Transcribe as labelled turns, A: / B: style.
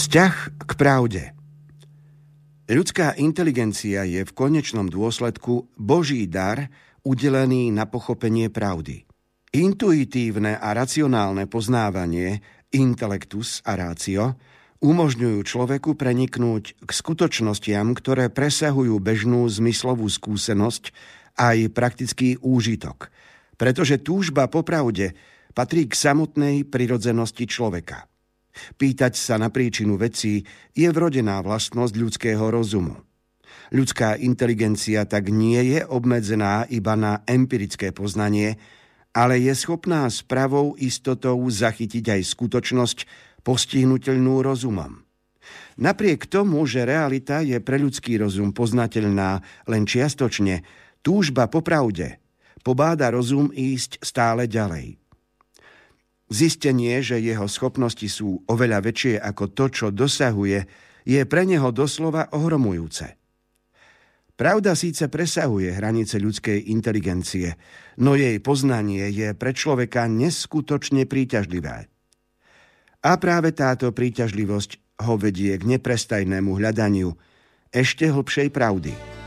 A: Vzťah k pravde. Ľudská inteligencia je v konečnom dôsledku Boží dar udelený na pochopenie pravdy. Intuitívne a racionálne poznávanie, intellectus a ratio, umožňujú človeku preniknúť k skutočnostiam, ktoré presahujú bežnú zmyslovú skúsenosť aj praktický úžitok, pretože túžba po pravde patrí k samotnej prirodzenosti človeka. Pýtať sa na príčinu vecí je vrodená vlastnosť ľudského rozumu. Ľudská inteligencia tak nie je obmedzená iba na empirické poznanie, ale je schopná s pravou istotou zachytiť aj skutočnosť postihnuteľnú rozumom. Napriek tomu, že realita je pre ľudský rozum poznateľná len čiastočne, túžba po pravde pobáda rozum ísť stále ďalej. Zistenie, že jeho schopnosti sú oveľa väčšie ako to, čo dosahuje, je pre neho doslova ohromujúce. Pravda síce presahuje hranice ľudskej inteligencie, no jej poznanie je pre človeka neskutočne príťažlivé. A práve táto príťažlivosť ho vedie k neprestajnému hľadaniu ešte hlbšej pravdy.